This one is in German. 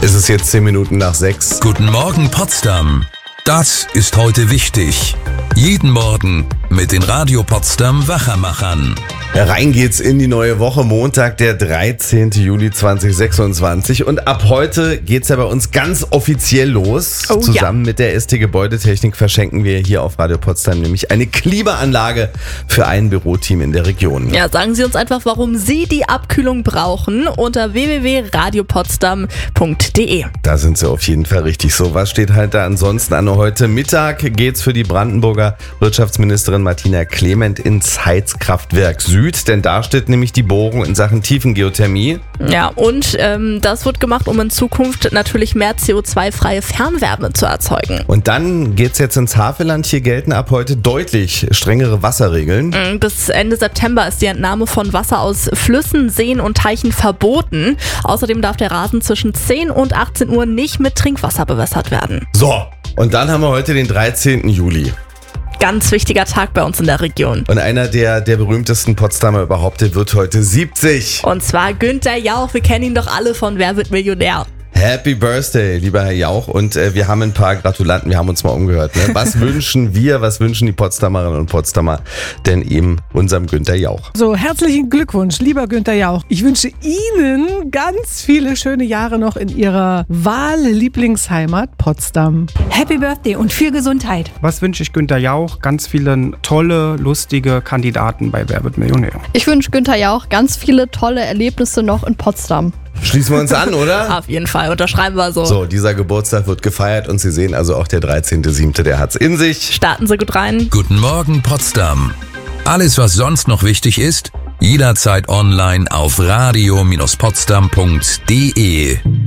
Es ist jetzt 10 Minuten nach 6. Guten Morgen Potsdam. Das ist heute wichtig. Jeden Morgen mit den Radio Potsdam Wachermachern. Rein geht's in die neue Woche, Montag, der 13. Juli 2026. Und ab heute geht's ja bei uns ganz offiziell los. Zusammen mit der ST Gebäudetechnik verschenken wir hier auf Radio Potsdam nämlich eine Klimaanlage für ein Büroteam in der Region. Ja, sagen Sie uns einfach, warum Sie die Abkühlung brauchen unter www.radiopotsdam.de. Da sind Sie auf jeden Fall richtig. So, was steht halt da ansonsten an? Heute Mittag geht's für die Brandenburger Wirtschaftsministerin Martina Clement ins Heizkraftwerk Süd. Denn da steht nämlich die Bohrung in Sachen Tiefengeothermie. Ja, und das wird gemacht, um in Zukunft natürlich mehr CO2-freie Fernwärme zu erzeugen. Und dann geht's jetzt ins Havelland. Hier gelten ab heute deutlich strengere Wasserregeln. Bis Ende September ist die Entnahme von Wasser aus Flüssen, Seen und Teichen verboten. Außerdem darf der Rasen zwischen 10 und 18 Uhr nicht mit Trinkwasser bewässert werden. So, und dann haben wir heute den 13. Juli. Ganz wichtiger Tag bei uns in der Region. Und einer der berühmtesten Potsdamer überhaupt, der wird heute 70. Und zwar Günther Jauch. Wir kennen ihn doch alle von Wer wird Millionär? Happy Birthday, lieber Herr Jauch. Und wir haben ein paar Gratulanten, wir haben uns mal umgehört. Ne? Was wünschen die Potsdamerinnen und Potsdamer denn eben unserem Günther Jauch? So, herzlichen Glückwunsch, lieber Günther Jauch. Ich wünsche Ihnen ganz viele schöne Jahre noch in Ihrer Wahllieblingsheimat Potsdam. Happy Birthday und viel Gesundheit. Was wünsche ich Günther Jauch? Ganz viele tolle, lustige Kandidaten bei Wer wird Millionär. Ich wünsche Günther Jauch ganz viele tolle Erlebnisse noch in Potsdam. Schließen wir uns an, oder? Auf jeden Fall, unterschreiben wir so. So, dieser Geburtstag wird gefeiert und Sie sehen also auch der 13.7., der hat's in sich. Starten Sie gut rein. Guten Morgen Potsdam. Alles, was sonst noch wichtig ist, jederzeit online auf radio-potsdam.de.